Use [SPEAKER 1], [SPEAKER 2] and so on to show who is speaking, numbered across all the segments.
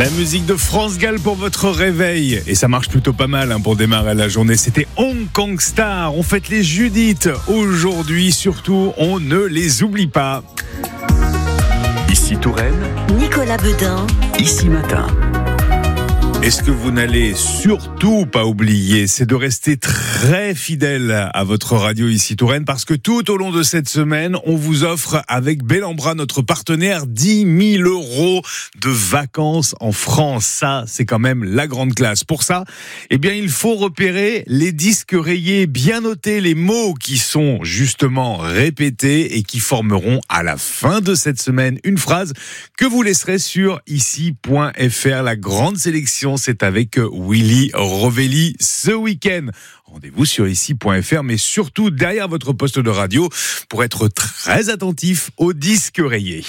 [SPEAKER 1] La musique de France Gall pour votre réveil. Et ça marche plutôt pas mal pour démarrer la journée. C'était Hong Kong Star. On fête les Judith. Aujourd'hui, surtout, on ne les oublie pas.
[SPEAKER 2] Ici Touraine,
[SPEAKER 3] Nicolas Beudin.
[SPEAKER 2] Ici Matin.
[SPEAKER 1] Et ce que vous n'allez surtout pas oublier, c'est de rester très fidèle à votre radio Ici Touraine, parce que tout au long de cette semaine, on vous offre avec Bellambra, notre partenaire, 10 000 € de vacances en France. Ça, c'est quand même la grande classe. Pour ça, il faut repérer les disques rayés, bien noter les mots qui sont justement répétés et qui formeront à la fin de cette semaine une phrase que vous laisserez sur ici.fr. La grande sélection, c'est avec Willy Rovelli ce week-end. Rendez-vous sur ici.fr, mais surtout derrière votre poste de radio pour être très attentif aux disques rayés.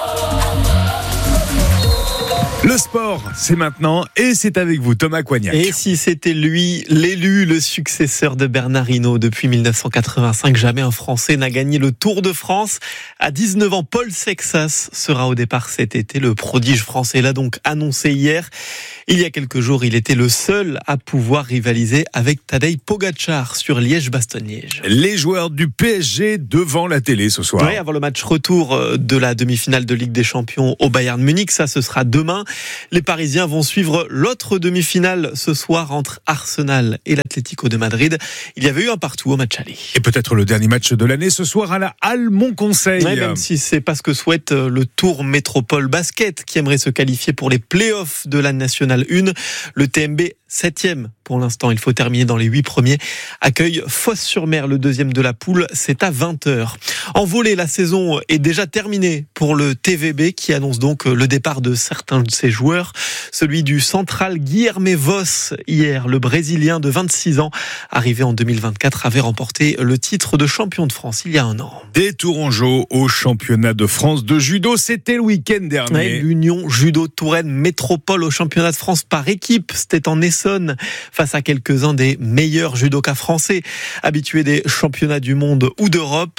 [SPEAKER 1] Le sport, c'est maintenant et c'est avec vous, Thomas Coignac.
[SPEAKER 4] Et si c'était lui, l'élu, le successeur de Bernard Hinault depuis 1985, jamais un Français n'a gagné le Tour de France. À 19 ans, Paul Sexas sera au départ cet été. Le prodige français l'a donc annoncé hier. Il y a quelques jours, il était le seul à pouvoir rivaliser avec Tadej Pogačar sur Liège-Bastogne-Liège.
[SPEAKER 1] Les joueurs du PSG devant la télé ce soir.
[SPEAKER 4] Oui, avant le match retour de la demi-finale de Ligue des Champions au Bayern Munich, ça ce sera demain. Les Parisiens vont suivre l'autre demi-finale ce soir entre Arsenal et l'Atlético de Madrid. Il y avait eu un partout au match aller.
[SPEAKER 1] Et peut-être le dernier match de l'année ce soir à la Halle Montconseil.
[SPEAKER 4] Ouais, même si c'est pas ce que souhaite le Tour Métropole Basket, qui aimerait se qualifier pour les playoffs de la Nationale 1. Le TMB 7e pour l'instant, il faut terminer dans les 8 premiers. Accueille Fos-sur-Mer, le deuxième de la poule, c'est à 20h. En volley, la saison est déjà terminée pour le TVB qui annonce donc le départ de certains de ses joueurs. Celui du central Guilherme Voss, hier, le Brésilien de 26 ans, arrivé en 2024, avait remporté le titre de champion de France il y a un an.
[SPEAKER 1] Des Tourangeaux au championnat de France de judo, c'était le week-end dernier.
[SPEAKER 4] Ouais, l'Union Judo Touraine Métropole au championnat de France par équipe, c'était en Essonne, face à quelques-uns des meilleurs judokas français. Habitués des championnats du monde ou d'Europe,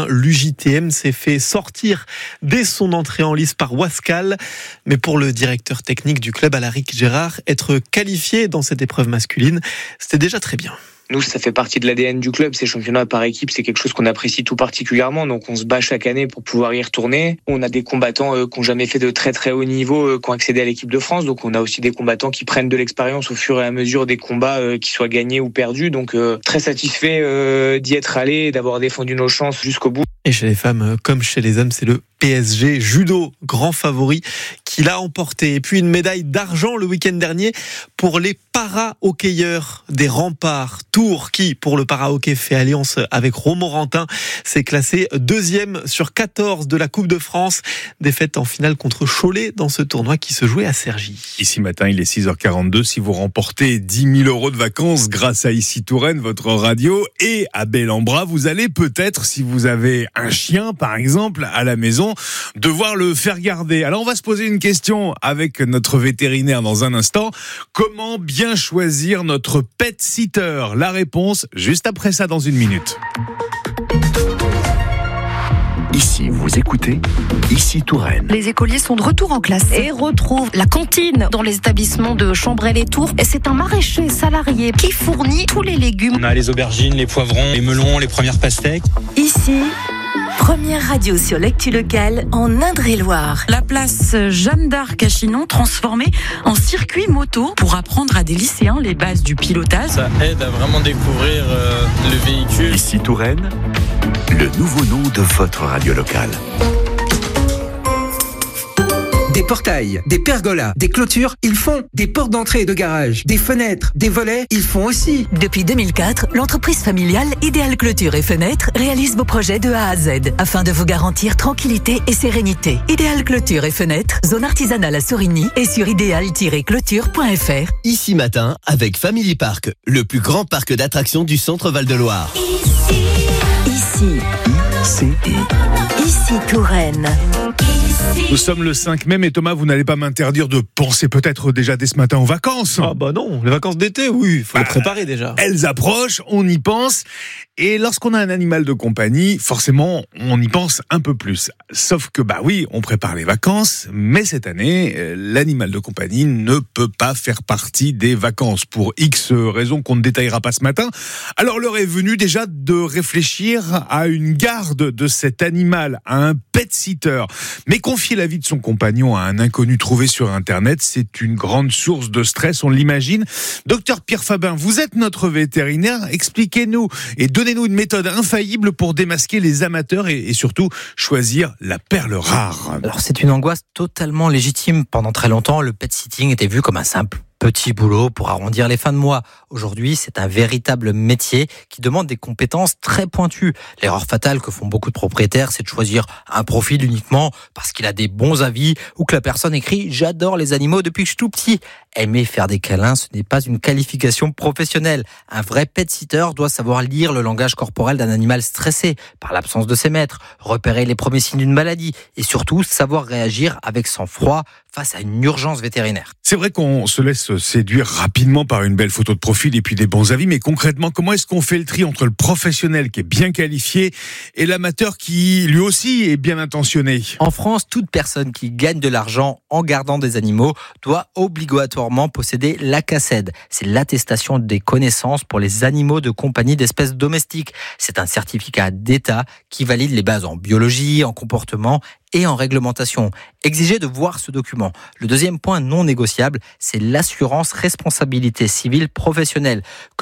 [SPEAKER 4] l'UJTM s'est fait sortir dès son entrée en lice par Wascal. Mais pour le directeur technique du club, Alaric Gérard, être qualifié dans cette épreuve masculine, c'était déjà très bien.
[SPEAKER 5] Nous, ça fait partie de l'ADN du club. Ces championnats par équipe, c'est quelque chose qu'on apprécie tout particulièrement. Donc, on se bat chaque année pour pouvoir y retourner. On a des combattants qui n'ont jamais fait de très très haut niveau, qui ont accédé à l'équipe de France. Donc, on a aussi des combattants qui prennent de l'expérience au fur et à mesure des combats, qui soient gagnés ou perdus. Donc, très satisfait d'y être allé et d'avoir défendu nos chances jusqu'au bout.
[SPEAKER 4] Et chez les femmes comme chez les hommes, c'est le PSG Judo, grand favori, qui l'a emporté. Et puis une médaille d'argent le week-end dernier pour les para-hockeyeurs des Remparts Tours, qui, pour le para-hockey, fait alliance avec Romorantin, s'est classé 2e sur 14 de la Coupe de France. Défaite en finale contre Cholet dans ce tournoi qui se jouait à Cergy.
[SPEAKER 1] Ici matin, il est 6h42. Si vous remportez 10 000 € de vacances grâce à Ici Touraine, votre radio, et à Bellambra, vous allez peut-être, si vous avez un chien, par exemple, à la maison, devoir le faire garder. Alors, on va se poser une question avec notre vétérinaire dans un instant. Comment bien choisir notre pet sitter? La réponse, juste après ça, dans une minute.
[SPEAKER 2] Ici, vous écoutez Ici Touraine.
[SPEAKER 6] Les écoliers sont de retour en classe et retrouvent la cantine dans les établissements de Chambray-les-Tours. Et c'est un maraîcher salarié qui fournit tous les légumes.
[SPEAKER 7] On a les aubergines, les poivrons, les melons, les premières pastèques.
[SPEAKER 3] Ici, première radio sur l'actu locale en Indre-et-Loire.
[SPEAKER 8] La place Jeanne d'Arc à Chinon, transformée en circuit moto pour apprendre à des lycéens les bases du pilotage.
[SPEAKER 7] Ça aide à vraiment découvrir le véhicule.
[SPEAKER 2] Ici Touraine, le nouveau nom de votre radio locale.
[SPEAKER 9] Des portails, des pergolas, des clôtures, ils font. Des portes d'entrée et de garage, des fenêtres, des volets, ils font aussi.
[SPEAKER 3] Depuis 2004, l'entreprise familiale Idéal Clôture et Fenêtres réalise vos projets de A à Z afin de vous garantir tranquillité et sérénité. Idéal Clôture et Fenêtres, zone artisanale à Sorigny et sur idéal-clôture.fr.
[SPEAKER 10] Ici matin avec Family Park, le plus grand parc d'attractions du centre Val-de-Loire.
[SPEAKER 3] Ici Touraine.
[SPEAKER 1] Nous sommes le 5 mai, mais Thomas, vous n'allez pas m'interdire de penser peut-être déjà dès ce matin aux vacances.
[SPEAKER 4] Ah bah non, les vacances d'été, oui, il faut les préparer déjà.
[SPEAKER 1] Elles approchent, on y pense. Et lorsqu'on a un animal de compagnie, forcément, on y pense un peu plus. Sauf que, oui, on prépare les vacances, mais cette année, l'animal de compagnie ne peut pas faire partie des vacances pour X raisons qu'on ne détaillera pas ce matin. Alors l'heure est venue déjà de réfléchir à une garde de cet animal, à un pet-sitter. Mais confier la vie de son compagnon à un inconnu trouvé sur Internet, c'est une grande source de stress, on l'imagine. Docteur Pierre Fabin, vous êtes notre vétérinaire, expliquez-nous et donnez-nous une méthode infaillible pour démasquer les amateurs et surtout choisir la perle rare.
[SPEAKER 11] Alors c'est une angoisse totalement légitime. Pendant très longtemps, le pet sitting était vu comme un simple petit boulot pour arrondir les fins de mois. Aujourd'hui, c'est un véritable métier qui demande des compétences très pointues. L'erreur fatale que font beaucoup de propriétaires, c'est de choisir un profil uniquement parce qu'il a des bons avis ou que la personne écrit « J'adore les animaux depuis que je suis tout petit ». Aimer faire des câlins, ce n'est pas une qualification professionnelle. Un vrai pet-sitter doit savoir lire le langage corporel d'un animal stressé par l'absence de ses maîtres, repérer les premiers signes d'une maladie et surtout savoir réagir avec sang-froid face à une urgence vétérinaire.
[SPEAKER 1] C'est vrai qu'on se laisse séduire rapidement par une belle photo de profil et puis des bons avis, mais concrètement, comment est-ce qu'on fait le tri entre le professionnel qui est bien qualifié et l'amateur qui, lui aussi, est bien intentionné ?
[SPEAKER 11] En France, toute personne qui gagne de l'argent en gardant des animaux doit obligatoirement posséder l'ACACED. C'est l'attestation des connaissances pour les animaux de compagnie d'espèces domestiques. C'est un certificat d'État qui valide les bases en biologie, en comportement et en réglementation. Exigez de voir ce document. Le deuxième point non négociable, c'est l'assurance responsabilité civile professionnelle. Que se passe-t-il ?